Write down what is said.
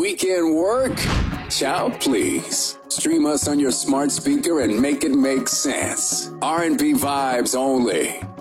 Weekend work? Ciao, please. Stream us on your smart speaker and make it make sense. R&B vibes only.